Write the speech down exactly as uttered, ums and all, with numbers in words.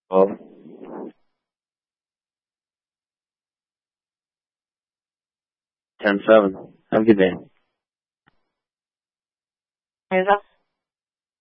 twelve. ten seven. Have a good day. Is that